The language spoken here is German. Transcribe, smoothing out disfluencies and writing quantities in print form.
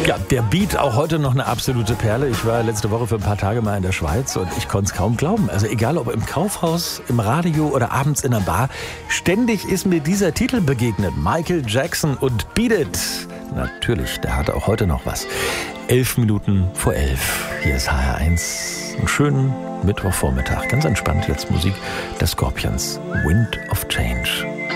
Ja, der Beat auch heute noch eine absolute Perle. Ich war letzte Woche für ein paar Tage mal in der Schweiz und ich konnte es kaum glauben. Also egal ob im Kaufhaus, im Radio oder abends in der Bar, ständig ist mir dieser Titel begegnet. Michael Jackson und Beat It. Natürlich, der hat auch heute noch was. 11 Minuten vor 11. Hier ist HR1. Einen schönen Mittwochvormittag. Ganz entspannt jetzt Musik der Scorpions. Wind of Change.